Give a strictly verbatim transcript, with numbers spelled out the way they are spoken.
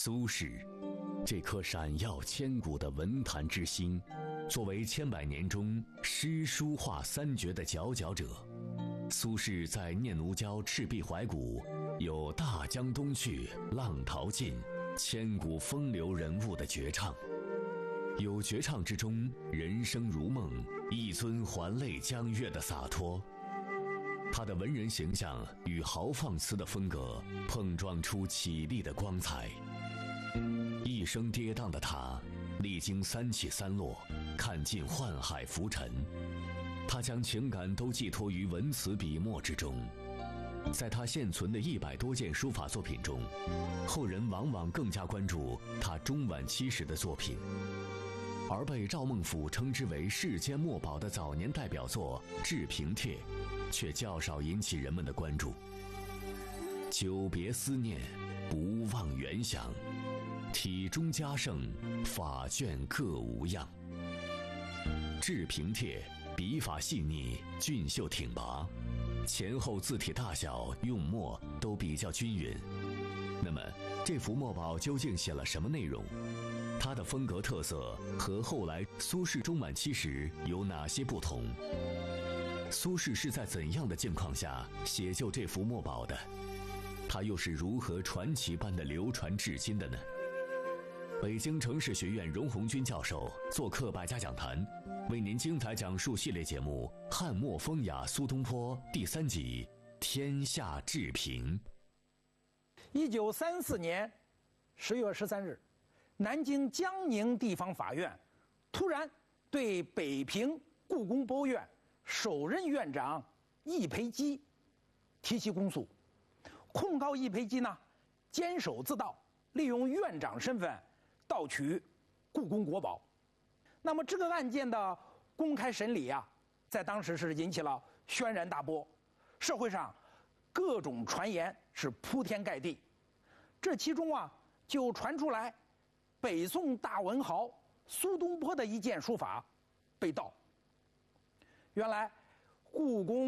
苏轼，这颗闪耀千古的文坛之星，作为千百年中诗书画三绝的佼佼者，苏轼在《念奴娇·赤壁怀古》有大江东去，浪淘尽，千古风流人物的绝唱。有绝唱之中人生如梦，一尊还酹江月的洒脱。他的文人形象与豪放词的风格碰撞出绮丽的光彩。一生跌宕的他，历经三起三落，看尽宦海浮沉。他将情感都寄托于文词笔墨之中。在他现存的一百多件书法作品中，后人往往更加关注他中晚期时的作品，而被赵孟俯称之为世间墨宝的早年代表作《治平帖》，却较少引起人们的关注。久别思念，不忘原想，体中佳胜，法卷各无恙。《治平帖》笔法细腻，俊秀挺拔，前后字体大小、用墨都比较均匀。那么，这幅墨宝究竟写了什么内容？它的风格特色和后来苏轼中晚期时有哪些不同？苏轼是在怎样的境况下写就这幅墨宝的？他又是如何传奇般的流传至今的呢？北京城市学院荣鸿钧教授做客百家讲坛，为您精彩讲述系列节目《汉墨风雅苏东坡》第三集《天下治平》。 一九三四年十月十三日，南京江宁地方法院突然对北平故宫博物院首任院长易培基提起公诉，控告易培基呢监守自盗，利用院长身份盗取故宫国宝。那么这个案件的公开审理啊，在当时是引起了轩然大波，社会上各种传言是铺天盖地。这其中啊，就传出来北宋大文豪苏东坡的一件书法被盗。原来故宫